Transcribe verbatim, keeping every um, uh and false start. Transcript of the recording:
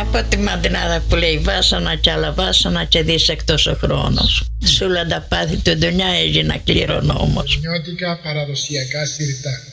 Να πω τη μαντινάδα που λέει βάσανα κι άλλα βάσανα και δίσεκτος ο χρόνος. Σ' όλα τα πάθη του ντουνιά έγινα κληρονόμος. Νιώτικα παραδοσιακά σιρτά.